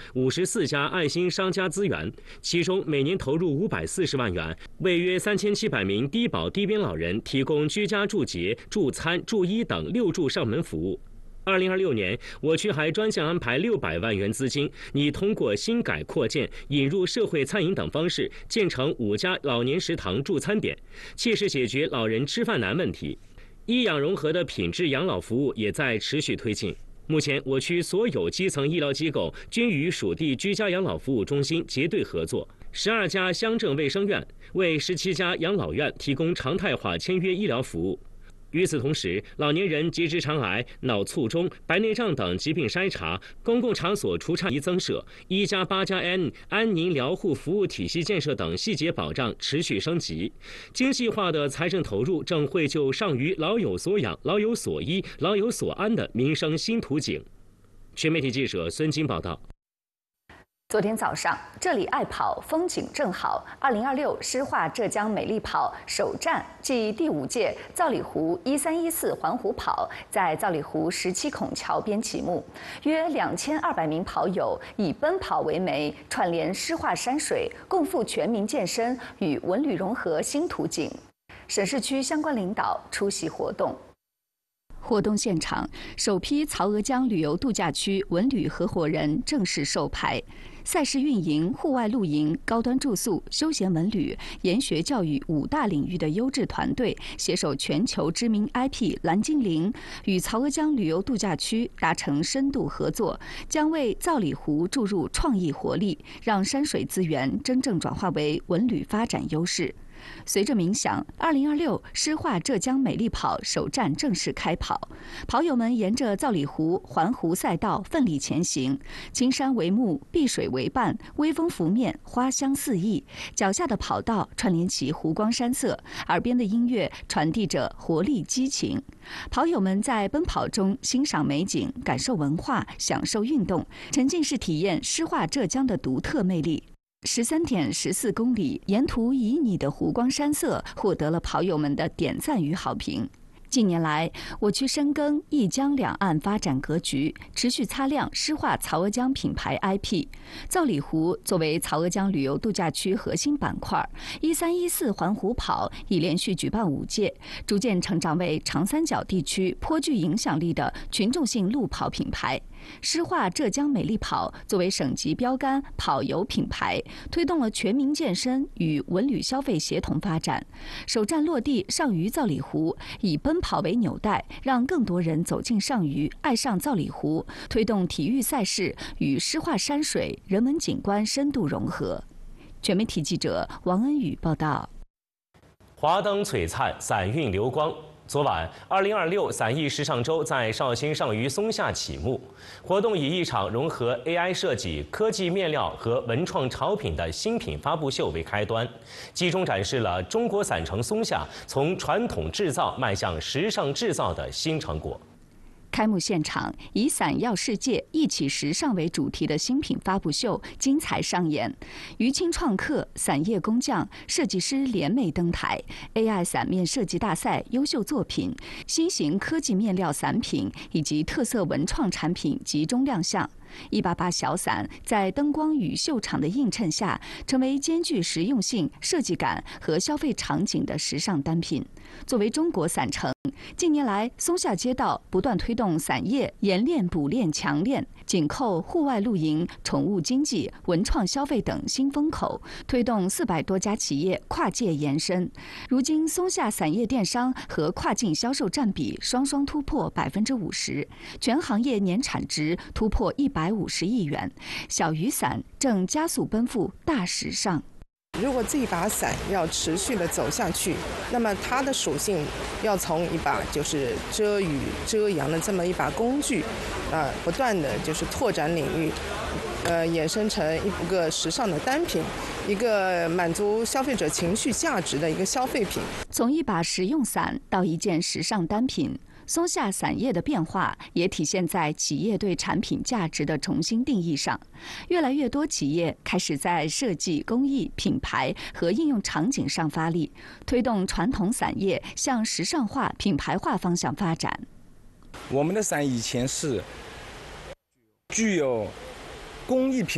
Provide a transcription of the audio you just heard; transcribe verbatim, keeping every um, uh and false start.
五十四家爱心商家资源，其中每年投入五百四十万元，为约三千七百名低保低边老人提供居家助洁、助餐、助医等六助上门服务。二零二六年，我区还专项安排六百万元资金，拟通过新改扩建、引入社会餐饮等方式，建成五家老年食堂助餐点，切实解决老人吃饭难问题。医养融合的品质养老服务也在持续推进。目前，我区所有基层医疗机构均与属地居家养老服务中心结对合作，十二家乡镇卫生院为十七家养老院提供常态化签约医疗服务。与此同时，老年人结直肠癌、脑卒中、白内障等疾病筛查、公共场所除颤仪增设、一加八加 N 安宁疗护服务体系建设等细节保障持续升级，精细化的财政投入正绘就上于老有所养、老有所依、老有所安的民生新图景。全媒体记者孙金报道。 昨天早上，这里爱跑，风景正好。二零二六诗画浙江美丽跑首站暨第五届皂里湖一三一四环湖跑在皂里湖十七孔桥边启幕，约两千二百名跑友以奔跑为媒，串联诗画山水，共赴全民健身与文旅融合新图景。省市区相关领导出席活动。活动现场，首批曹娥江旅游度假区文旅合伙人正式授牌。赛事运营、户外露营、高端住宿、休闲文旅、研学教育五大领域的优质团队，携手全球知名 I P 蓝精灵，与曹娥江旅游度假区达成深度合作，将为皂里湖注入创意活力，让山水资源真正转化为文旅发展优势。随着冥想，二零二六诗画浙江美丽跑首站正式开跑，跑友们沿着皂里湖环湖赛道奋力前行，青山为幕，碧水为伴，微风拂面，花香四溢。脚下的跑道串联起湖光山色，耳边的音乐传递着活力激情。跑友们在奔跑中欣赏美景，感受文化，享受运动，沉浸式体验诗画浙江的独特魅力。十三点十四公里，沿途旖旎的湖光山色获得了跑友们的点赞与好评。近年来，我区深耕一江两岸发展格局，持续擦亮诗画曹娥江品牌 I P。皂里湖作为曹娥江旅游度假区核心板块，一三一四环湖跑已连续举办五届，逐渐成长为长三角地区颇具影响力的群众性路跑品牌。诗画浙江美丽跑作为省级标杆跑游品牌，推动了全民健身与文旅消费协同发展。首站落地上虞皂里湖，以奔跑为纽带，让更多人走进上虞，爱上皂里湖，推动体育赛事与诗画山水、人文景观深度融合。全媒体记者王恩宇报道。 华灯璀璨，伞韵流光。昨晚，二零二六伞艺时尚周在绍兴上虞松下启幕。活动以一场融合 A I 设计、科技面料和文创潮品的新品发布秀为开端，集中展示了中国伞城松下从传统制造迈向时尚制造的新成果。 开幕现场以“伞耀世界，一起时尚”为主题的新品发布秀精彩上演，余青创客、伞业工匠、设计师联袂登台 ，A I 伞面设计大赛优秀作品、新型科技面料伞品以及特色文创产品集中亮相。一八八小伞在灯光与秀场的映衬下，成为兼具实用性、设计感和消费场景的时尚单品。作为中国伞城，近年来松下街道不断推动伞业冶炼、补炼、强炼，紧扣户外露营、宠物经济、文创消费等新风口，推动四百多家企业跨界延伸。如今，松下伞业电商和跨境销售占比双双突破百分之五十，全行业年产值突破一百五十亿元。小雨伞正加速奔赴大时尚。 如果这一把伞要持续的走下去，那么它的属性要从一把就是遮雨遮阳的这么一把工具，呃，不断的就是拓展领域，呃，衍生成一个时尚的单品，一个满足消费者情绪价值的一个消费品。 从一把实用伞到一件时尚单品，松下伞业的变化也体现在企业对产品价值的重新定义上。越来越多企业开始在设计、工艺、品牌和应用场景上发力，推动传统伞业向时尚化、品牌化方向发展。 我们的伞以前是具有工艺品